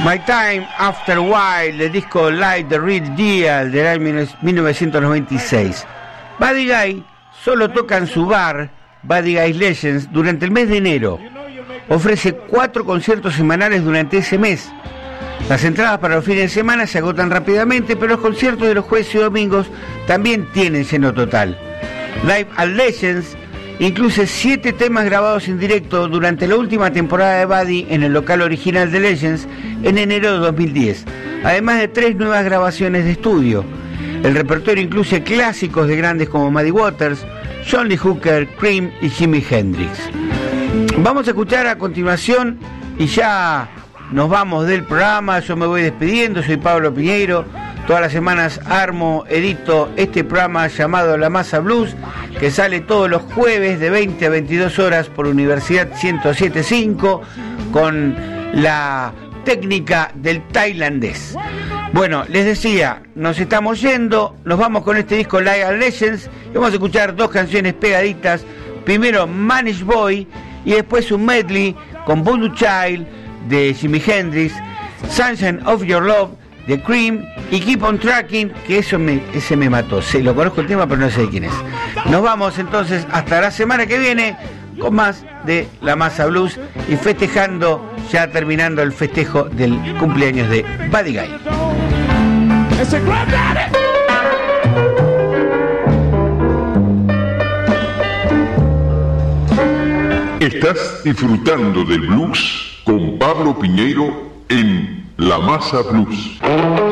My Time After a While, del disco Live the Real Deal del año 1996. Buddy Guy solo toca en su bar, Buddy Guy's Legends, durante el mes de enero. Ofrece 4 conciertos semanales durante ese mes. Las entradas para los fines de semana se agotan rápidamente, pero los conciertos de los jueves y domingos también tienen lleno total. Live at Legends incluye 7 temas grabados en directo durante la última temporada de Buddy en el local original de Legends en enero de 2010, además de 3 nuevas grabaciones de estudio. El repertorio incluye clásicos de grandes como Muddy Waters, John Lee Hooker, Cream y Jimi Hendrix. Vamos a escuchar a continuación y ya nos vamos del programa. Yo me voy despidiendo, soy Pablo Piñeiro. Todas las semanas armo, edito este programa llamado La Masa Blues, que sale todos los jueves de 20 a 22 horas por Universidad 107.5 con la técnica del tailandés. Bueno, les decía, nos estamos yendo, nos vamos con este disco Live at Legends y vamos a escuchar 2 canciones pegaditas. Primero Manish Boy y después un medley con Voodoo Child de Jimi Hendrix, Sunshine of Your Love de Cream y Keep on Tracking, que ese me mató. Sí, lo conozco el tema, pero no sé de quién es. Nos vamos entonces hasta la semana que viene con más de La Masa Blues y festejando, ya terminando el festejo del cumpleaños de Buddy Guy. Estás disfrutando del blues con Pablo Piñeiro en La Masa Blues.